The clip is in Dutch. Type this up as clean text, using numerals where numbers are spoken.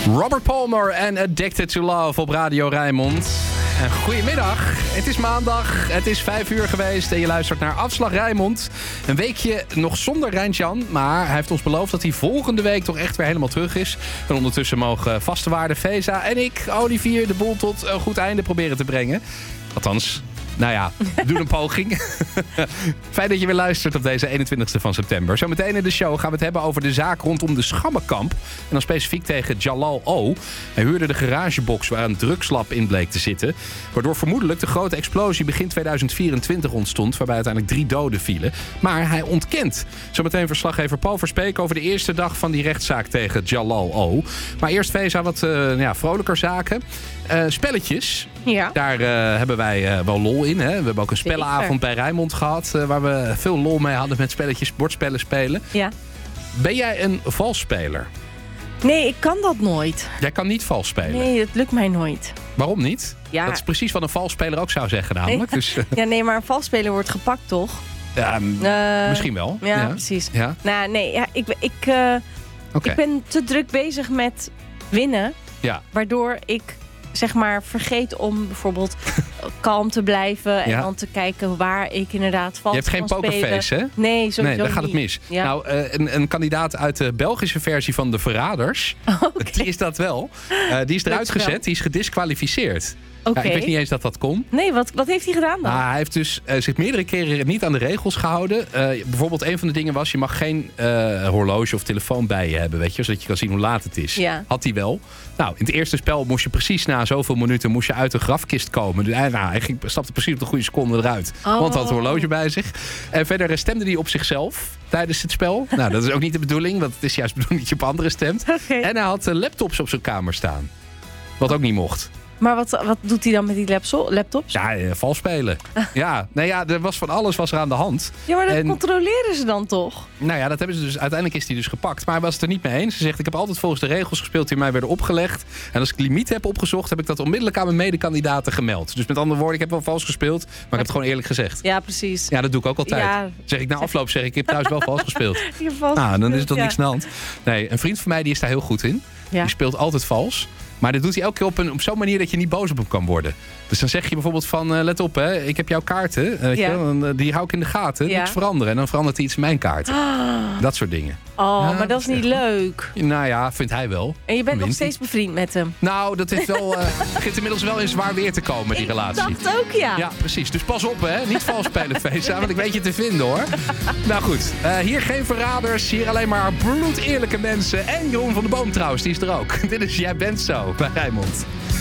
Robert Palmer en Addicted to Love op Radio Rijnmond. En goedemiddag, het is maandag, het is 5 uur geweest en je luistert naar Afslag Rijnmond. Een weekje nog zonder Rijntjan, maar hij heeft ons beloofd dat hij volgende week toch echt weer helemaal terug is. En ondertussen mogen vaste waarden Feza en ik, Olivier, de boel tot een goed einde proberen te brengen. Althans, nou ja, doe een poging. Fijn dat je weer luistert op deze 21ste van september. Zometeen in de show gaan we het hebben over de zaak rondom de Schammenkamp. En dan specifiek tegen Jalal O. Hij huurde de garagebox waar een drugslab in bleek te zitten. Waardoor vermoedelijk de grote explosie begin 2024 ontstond. Waarbij uiteindelijk 3 doden vielen. Maar hij ontkent. Zometeen verslaggever Paul Verspeek over de eerste dag van die rechtszaak tegen Jalal O. Maar eerst Feza wat vrolijker zaken. Spelletjes. Ja. Daar hebben wij wel lol in. Hè? We hebben ook een spellenavond bij Rijnmond gehad. Waar we veel lol mee hadden met spelletjes, bordspellen spelen. Ja. Ben jij een valsspeler? Nee, ik kan dat nooit. Jij kan niet vals spelen. Nee, dat lukt mij nooit. Waarom niet? Ja. Dat is precies wat een valsspeler ook zou zeggen namelijk. Nee. Dus, Ja, nee, maar een valsspeler wordt gepakt, toch? ja, misschien wel. Ja, precies. Ja? Nou, nee, ja, Oké. ik ben te druk bezig met winnen. Ja. Waardoor ik, zeg maar, vergeet om bijvoorbeeld kalm te blijven. En Ja. dan te kijken waar ik inderdaad vals Je hebt geen kan spelen. pokerface, hè? Nee, sowieso Nee, dan gaat het niet. mis. Ja. Nou, een kandidaat uit de Belgische versie van De Verraders, Oké. die is dat wel. Die is eruit Lukt wel. gezet, die is gedisqualificeerd. Oké. Ja, ik weet niet eens dat dat kon. Nee, wat heeft hij gedaan dan? Nou, hij heeft dus zich meerdere keren niet aan de regels gehouden. Bijvoorbeeld een van de dingen was, je mag geen horloge of telefoon bij je hebben, weet je, zodat je kan zien hoe laat het is. Ja. Had hij wel. Nou, in het eerste spel moest je precies na zoveel minuten uit de grafkist komen. Dus hij stapte precies op de goede seconde eruit. Oh. Want hij had een horloge bij zich. En verder stemde hij op zichzelf tijdens het spel. Nou, dat is ook niet de bedoeling, want het is juist de bedoeling dat je op anderen stemt. Oké. En hij had laptops op zijn kamer staan. Wat ook niet mocht. Maar wat doet hij dan met die laptops? Ja, vals spelen. Ja, nou ja, er was van alles was er aan de hand. Ja, maar dat En- controleren ze dan toch? Nou ja, dat hebben ze dus. Uiteindelijk is hij dus gepakt. Maar hij was het er niet mee eens. Ze zegt, ik heb altijd volgens de regels gespeeld die mij werden opgelegd. En als ik limiet heb opgezocht, heb ik dat onmiddellijk aan mijn medekandidaten gemeld. Dus met andere woorden, ik heb wel vals gespeeld. Maar ik heb het gewoon eerlijk gezegd. Ja, precies. Ja, dat doe ik ook altijd. Ja. Zeg ik na afloop, ik heb trouwens wel vals gespeeld. Je vals Nou, dan is er toch ja. niks aan de hand. Nee, een vriend van mij die is daar heel goed in. Ja. Die speelt altijd vals. Maar dat doet hij elke keer op zo'n manier dat je niet boos op hem kan worden. Dus dan zeg je bijvoorbeeld van, let op hè, ik heb jouw kaarten. Weet Ja. je wel, en, die hou ik in de gaten. Ja. Niks veranderen. En dan verandert hij iets in mijn kaarten. Dat soort dingen. Oh, Ja, maar dat is dat is niet echt leuk. Nou ja, vindt hij wel. En je bent nog Wint hij. steeds bevriend met hem. Nou, dat is wel, begint inmiddels wel in zwaar weer te komen, die relatie. Ik dacht ook, ja. Ja, precies. Dus pas op, hè. Niet vals spelen, Feza, want ik weet je te vinden, hoor. Nou goed, hier geen verraders. Hier alleen maar bloedeerlijke mensen. En Jeroen van de Boom trouwens, die is er ook. Dit is Jij Bent Zo bij Rijnmond.